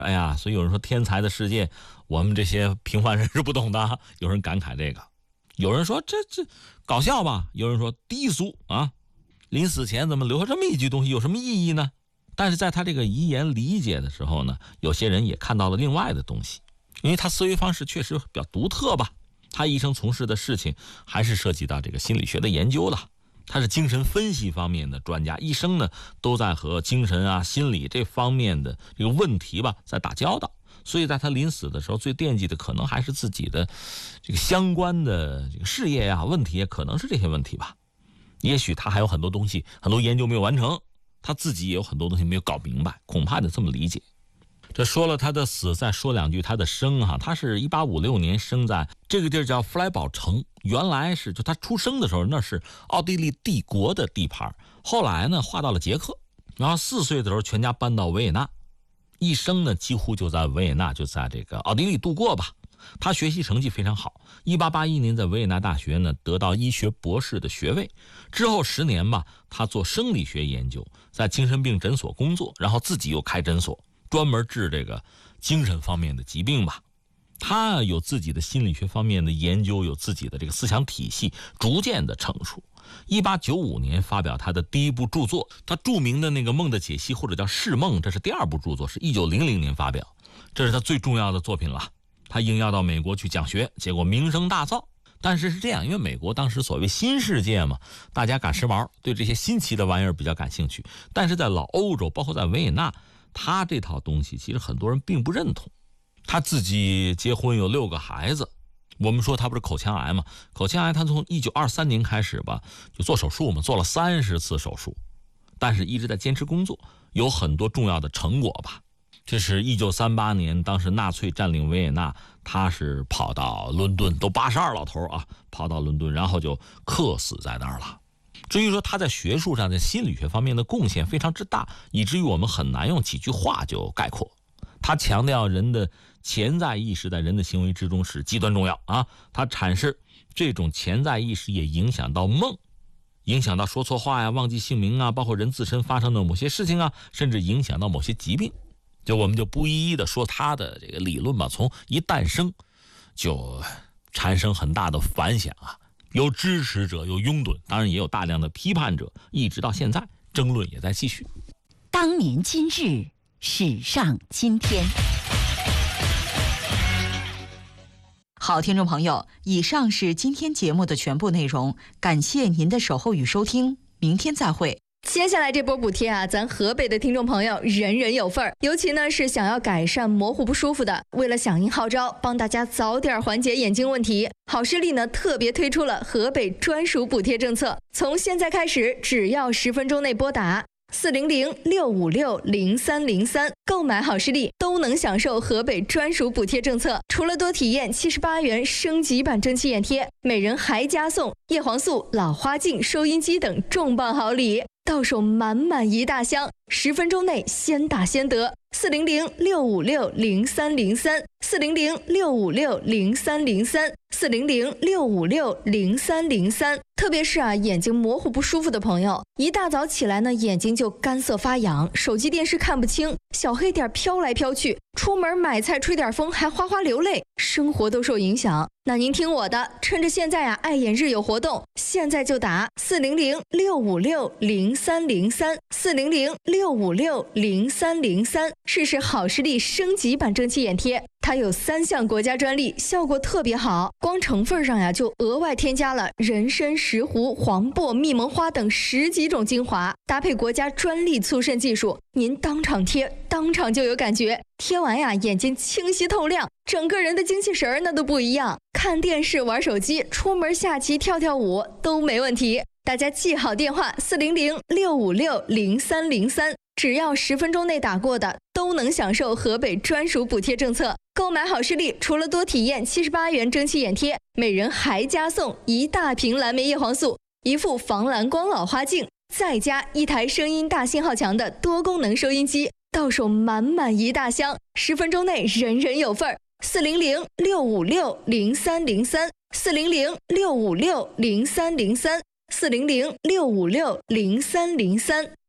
哎呀，所以有人说天才的世界，我们这些平凡人是不懂的。有人感慨这个，有人说这搞笑吧，有人说低俗啊，临死前怎么留下这么一句东西，有什么意义呢？但是在他这个遗言理解的时候呢，有些人也看到了另外的东西，因为他思维方式确实比较独特吧。他一生从事的事情还是涉及到这个心理学的研究了，他是精神分析方面的专家，一生呢都在和精神啊、心理这方面的这个问题吧在打交道。所以在他临死的时候，最惦记的可能还是自己的这个相关的这个事业啊、问题，也可能是这些问题吧。也许他还有很多东西、很多研究没有完成，他自己也有很多东西没有搞明白，恐怕得这么理解。这说了他的死，再说两句他的生哈。他是1856年生在这个地儿叫弗莱堡城，原来是就他出生的时候那是奥地利帝国的地盘，后来呢划到了捷克，然后4岁的时候全家搬到维也纳，一生呢几乎就在维也纳，就在这个奥地利度过吧。他学习成绩非常好，1881年在维也纳大学呢得到医学博士的学位，之后10年吧，他做生理学研究，在精神病诊所工作，然后自己又开诊所，专门治这个精神方面的疾病吧。他有自己的心理学方面的研究，有自己的这个思想体系，逐渐的成熟。1895年发表他的第一部著作，他著名的那个《梦的解析》或者叫《释梦》，这是第二部著作，是1900年发表，这是他最重要的作品了。他应邀到美国去讲学，结果名声大噪。但是是这样，因为美国当时所谓新世界嘛，大家赶时髦，对这些新奇的玩意儿比较感兴趣。但是在老欧洲，包括在维也纳，他这套东西其实很多人并不认同。他自己结婚有6个孩子，我们说他不是口腔癌嘛？口腔癌他从1923年开始吧，就做手术嘛，做了30次手术，但是一直在坚持工作，有很多重要的成果吧。这是1938年，当时纳粹占领维也纳，他是跑到伦敦，都82老头啊，跑到伦敦，然后就客死在那儿了。至于说他在学术上在心理学方面的贡献非常之大，以至于我们很难用几句话就概括。他强调人的潜在意识在人的行为之中是极端重要啊，他阐释这种潜在意识也影响到梦，影响到说错话呀、忘记姓名啊，包括人自身发生的某些事情啊，甚至影响到某些疾病。就我们就不一一的说他的这个理论吧，从一诞生就产生很大的反响啊，有支持者，有拥趸，当然也有大量的批判者，一直到现在争论也在继续。 当年今日，史上今天。好，听众朋友，以上是今天节目的全部内容，感谢您的守候与收听，明天再会。 接下来这波补贴啊，咱河北的听众朋友人人有份儿，尤其呢是想要改善模糊不舒服的，为了响应号召，帮大家早点缓解眼睛问题，好视力呢特别推出了河北专属补贴政策，从现在开始，只要10分钟内拨打400-656-0303购买好视力都能享受河北专属补贴政策，除了多体验78元升级版蒸汽眼贴，每人还加送叶黄素、老花镜、收音机等重磅好礼，到手满满一大箱，10分钟内先打先得。400-656-0303 400-656-0303 400-656-0303。特别是眼睛模糊不舒服的朋友，一大早起来呢，眼睛就干涩发痒，手机电视看不清，小黑点飘来飘去，出门买菜吹点风还哗哗流泪，生活都受影响。那您听我的，趁着现在爱眼日有活动，现在就打400-656-0303 400-656-0303，试试好视力升级版蒸汽眼贴。它有3项国家专利，效果特别好，光成分上就额外添加了人参、石斛、黄柏、蜜蒙花等10几种精华，搭配国家专利促渗技术，您当场贴，当场就有感觉，贴完眼睛清晰透亮，整个人的精气神那都不一样，看电视、玩手机、出门下棋、跳跳舞都没问题。大家记好电话400-656-0303，只要10分钟内打过的都能享受河北专属补贴政策。购买好视力除了多体验78元蒸汽眼贴，每人还加送一大瓶蓝莓叶黄素、一副防蓝光老花镜，再加一台声音大信号强的多功能收音机，到手满满一大箱，10分钟内人人有份儿。400-656-0303 400-656-0303 400-656-0303。